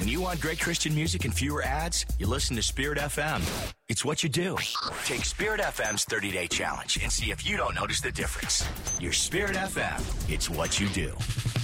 When you want great Christian music and fewer ads, you listen to Spirit FM. It's what you do. Take Spirit FM's 30-day challenge and see if you don't notice the difference. Your Spirit FM, it's what you do.